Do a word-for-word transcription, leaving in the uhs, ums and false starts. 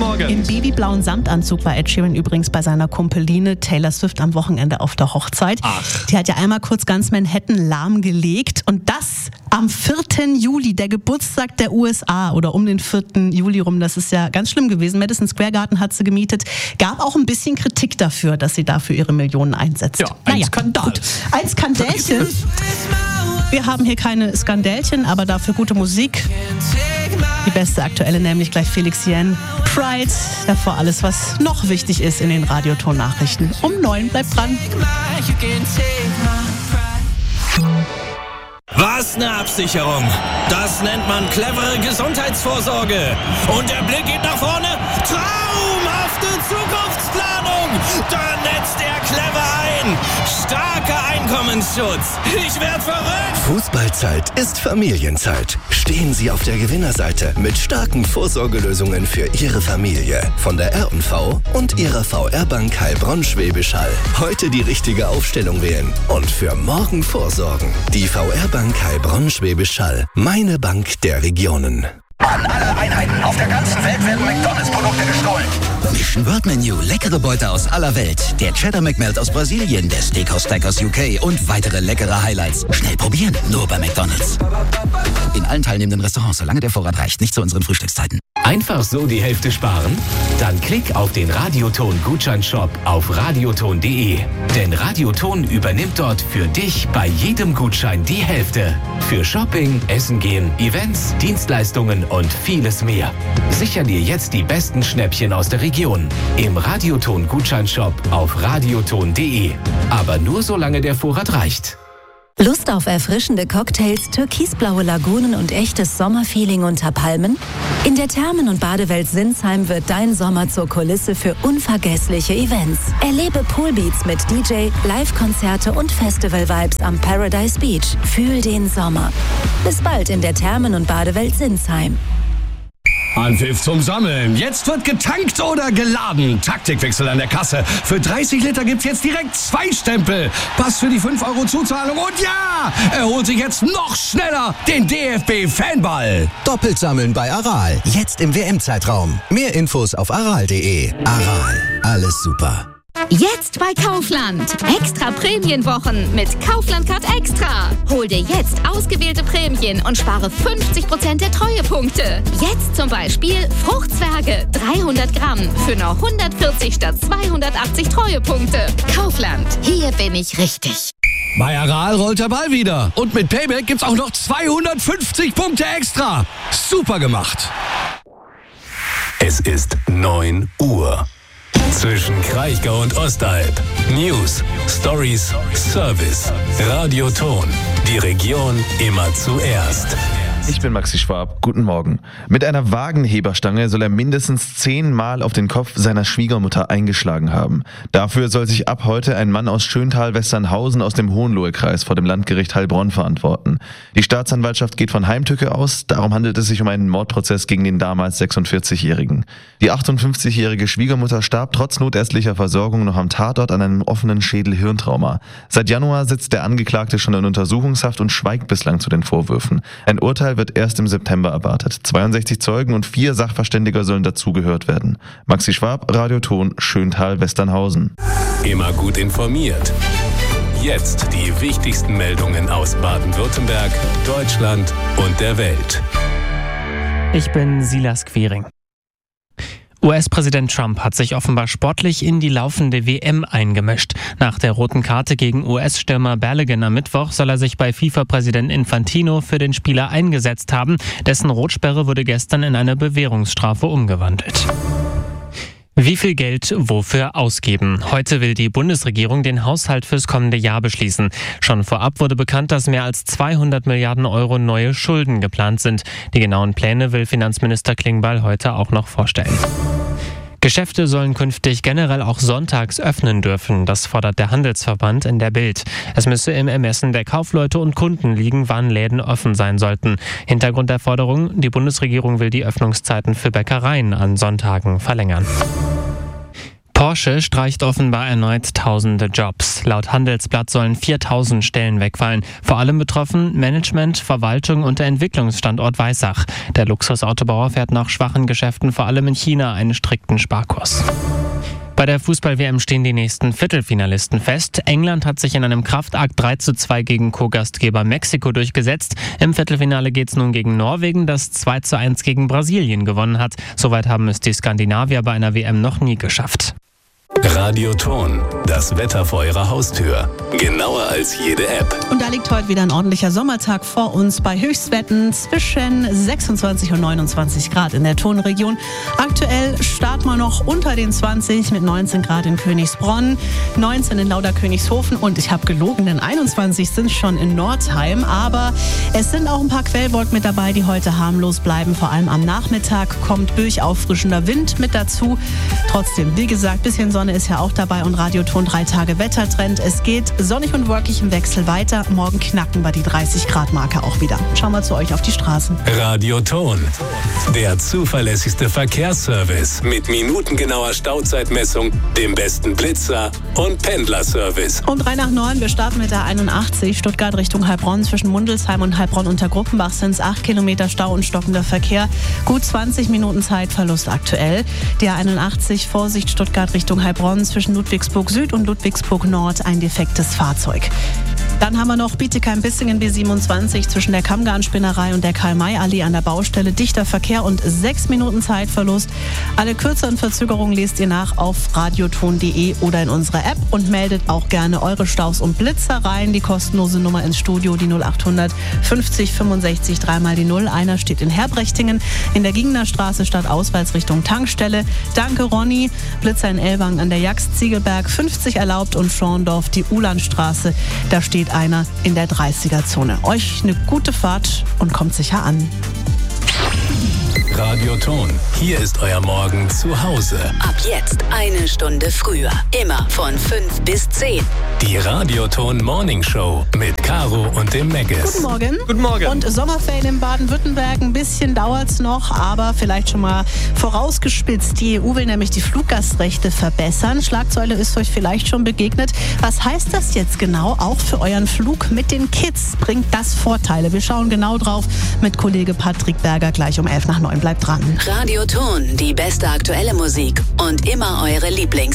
Morgen. Im babyblauen Samtanzug war Ed Sheeran übrigens bei seiner Kumpeline Taylor Swift am Wochenende auf der Hochzeit. Ach. Die hat ja einmal kurz ganz Manhattan lahmgelegt und das am vierten Juli, der Geburtstag der U S A oder um den vierten Juli rum. Das ist ja ganz schlimm gewesen. Madison Square Garden hat sie gemietet. Gab auch ein bisschen Kritik dafür, dass sie dafür ihre Millionen einsetzt. Ja, ein naja, Skandal. Gut. Ein Skandälchen. Wir haben hier keine Skandälchen, aber dafür gute Musik. Die beste aktuelle, nämlich gleich Felix Jen. Pride, davor alles, was noch wichtig ist in den Radioton-Nachrichten. Um neun, bleibt dran. Was eine Absicherung. Das nennt man clevere Gesundheitsvorsorge. Und der Blick geht nach vorne. Traumhafte Zukunftsplanung. Da netzt er clever ein. Starker Einkommensschutz. Ich werd verrückt. Fußballzeit ist Familienzeit. Stehen Sie auf der Gewinnerseite mit starken Vorsorgelösungen für Ihre Familie. Von der R und V und Ihrer V R-Bank Heilbronn-Schwäbisch Hall. Heute die richtige Aufstellung wählen und für morgen vorsorgen. Die V R-Bank Heilbronn-Schwäbisch Hall. Meine Bank der Regionen. An alle Einheiten auf der ganzen Welt werden McDonalds-Produkte gestohlen. Mission World Menu, leckere Beute aus aller Welt. Der Cheddar McMelt aus Brasilien, der Steakhouse Stack aus U K und weitere leckere Highlights. Schnell probieren, nur bei McDonalds. In allen teilnehmenden Restaurants, solange der Vorrat reicht, nicht zu unseren Frühstückszeiten. Einfach so die Hälfte sparen? Dann klick auf den Radioton-Gutscheinshop auf radioton punkt de. Denn Radioton übernimmt dort für dich bei jedem Gutschein die Hälfte. Für Shopping, Essen gehen, Events, Dienstleistungen und vieles mehr. Sicher dir jetzt die besten Schnäppchen aus der Region. Im Radioton-Gutscheinshop auf radioton punkt de. Aber nur solange der Vorrat reicht. Lust auf erfrischende Cocktails, türkisblaue Lagunen und echtes Sommerfeeling unter Palmen? In der Thermen- und Badewelt Sinsheim wird dein Sommer zur Kulisse für unvergessliche Events. Erlebe Poolbeats mit D J, Live-Konzerte und Festival-Vibes am Paradise Beach. Fühl den Sommer. Bis bald in der Thermen- und Badewelt Sinsheim. Anpfiff zum Sammeln. Jetzt wird getankt oder geladen. Taktikwechsel an der Kasse. Für dreißig Liter gibt's jetzt direkt zwei Stempel. Pass für die fünf Euro Zuzahlung. Und ja, er holt sich jetzt noch schneller den D F B-Fanball. Doppelt sammeln bei Aral. Jetzt im W M-Zeitraum. Mehr Infos auf aral punkt de. Aral. Alles super. Jetzt bei Kaufland. Extra Prämienwochen mit Kaufland Card Extra. Hol dir jetzt ausgewählte Prämien und spare fünfzig Prozent der Treuepunkte. Jetzt zum Beispiel Fruchtzwerge dreihundert Gramm für nur hundertvierzig statt zweihundertachtzig Treuepunkte. Kaufland. Hier bin ich richtig. Bei Aral rollt der Ball wieder. Und mit Payback gibt's auch noch zweihundertfünfzig Punkte extra. Super gemacht. Es ist neun Uhr. Zwischen Kraichgau und Ostalb. News, Stories, Service. Radioton. Die Region immer zuerst. Ich bin Maxi Schwab. Guten Morgen. Mit einer Wagenheberstange soll er mindestens zehnmal auf den Kopf seiner Schwiegermutter eingeschlagen haben. Dafür soll sich ab heute ein Mann aus Schöntal-Westernhausen aus dem Hohenlohe-Kreis vor dem Landgericht Heilbronn verantworten. Die Staatsanwaltschaft geht von Heimtücke aus. Darum handelt es sich um einen Mordprozess gegen den damals sechsundvierzigjährigen. Die achtundfünfzigjährige Schwiegermutter starb trotz notärztlicher Versorgung noch am Tatort an einem offenen Schädel-Hirntrauma. Seit Januar sitzt der Angeklagte schon in Untersuchungshaft und schweigt bislang zu den Vorwürfen. Ein Urteil wird erst im September erwartet. zweiundsechzig Zeugen und vier Sachverständiger sollen dazugehört werden. Maxi Schwab, Radioton, Schöntal-Westernhausen. Immer gut informiert. Jetzt die wichtigsten Meldungen aus Baden-Württemberg, Deutschland und der Welt. Ich bin Silas Quering. U S-Präsident Trump hat sich offenbar sportlich in die laufende W M eingemischt. Nach der roten Karte gegen U S-Stürmer Balogun am Mittwoch soll er sich bei FIFA-Präsident Infantino für den Spieler eingesetzt haben. Dessen Rotsperre wurde gestern in eine Bewährungsstrafe umgewandelt. Wie viel Geld wofür ausgeben? Heute will die Bundesregierung den Haushalt fürs kommende Jahr beschließen. Schon vorab wurde bekannt, dass mehr als zweihundert Milliarden Euro neue Schulden geplant sind. Die genauen Pläne will Finanzminister Klingbeil heute auch noch vorstellen. Geschäfte sollen künftig generell auch sonntags öffnen dürfen. Das fordert der Handelsverband in der Bild. Es müsse im Ermessen der Kaufleute und Kunden liegen, wann Läden offen sein sollten. Hintergrund der Forderung: Die Bundesregierung will die Öffnungszeiten für Bäckereien an Sonntagen verlängern. Porsche streicht offenbar erneut tausende Jobs. Laut Handelsblatt sollen viertausend Stellen wegfallen. Vor allem betroffen Management, Verwaltung und der Entwicklungsstandort Weissach. Der Luxusautobauer fährt nach schwachen Geschäften vor allem in China einen strikten Sparkurs. Bei der Fußball-W M stehen die nächsten Viertelfinalisten fest. England hat sich in einem Kraftakt drei zu zwei gegen Co-Gastgeber Mexiko durchgesetzt. Im Viertelfinale geht es nun gegen Norwegen, das zwei zu eins gegen Brasilien gewonnen hat. Soweit haben es die Skandinavier bei einer W M noch nie geschafft. Radioton, das Wetter vor Ihrer Haustür. Genauer als jede App. Und da liegt heute wieder ein ordentlicher Sommertag vor uns bei Höchstwerten zwischen sechsundzwanzig und neunundzwanzig Grad in der Tonregion. Aktuell starten wir noch unter den zwanzig mit neunzehn Grad in Königsbronn, neunzehn in Lauderkönigshofen und ich habe gelogen, denn einundzwanzig sind schon in Nordheim. Aber es sind auch ein paar Quellwolken mit dabei, die heute harmlos bleiben. Vor allem am Nachmittag kommt durchauffrischender Wind mit dazu. Trotzdem, wie gesagt, bisschen Sonne ist ja auch dabei und Radioton drei Tage Wettertrend. Es geht sonnig und wolkig im Wechsel weiter. Morgen knacken wir die dreißig Grad Marke auch wieder. Schauen wir zu euch auf die Straßen. Radioton, der zuverlässigste Verkehrsservice mit minutengenauer Stauzeitmessung, dem besten Blitzer und Pendlerservice. Um drei nach neun, wir starten mit der einundachtzig, Stuttgart Richtung Heilbronn. Zwischen Mundelsheim und Heilbronn unter Gruppenbach sind es acht Kilometer Stau und stockender Verkehr. Gut zwanzig Minuten Zeitverlust aktuell. Die einundachtzig, Vorsicht Stuttgart Richtung Heilbronn. Zwischen Ludwigsburg Süd und Ludwigsburg Nord ein defektes Fahrzeug. Dann haben wir noch Bietigheim-Bissingen B siebenundzwanzig zwischen der Kammgarnspinnerei und der Karl-May-Allee an der Baustelle. Dichter Verkehr und sechs Minuten Zeitverlust. Alle kürzeren Verzögerungen lest ihr nach auf radioton punkt de oder in unserer App und meldet auch gerne eure Staus und Blitzer rein. Die kostenlose Nummer ins Studio, die null achthundert fünfzig fünfundsechzig dreimal die null. Einer steht in Herbrechtingen in der Giegener Straße stadtauswärts Richtung Tankstelle. Danke Ronny. Blitzer in Elbang an der Jax, Ziegelberg fünfzig erlaubt und Schorndorf die Ulandstraße. Da steht einer in der dreißiger-Zone. Euch eine gute Fahrt und kommt sicher an. Radioton, hier ist euer Morgen zu Hause. Ab jetzt eine Stunde früher. Immer von fünf bis zehn. Die Radioton Morning Show mit Caro und dem Meggis. Guten Morgen. Guten Morgen. Und Sommerferien in Baden-Württemberg, ein bisschen dauert's noch, aber vielleicht schon mal vorausgespitzt. Die E U will nämlich die Fluggastrechte verbessern. Schlagzeile ist euch vielleicht schon begegnet. Was heißt das jetzt genau auch für euren Flug mit den Kids? Bringt das Vorteile? Wir schauen genau drauf mit Kollege Patrick Berger gleich um elf nach neun. Bleibt dran. Radioton, die beste aktuelle Musik und immer eure Lieblings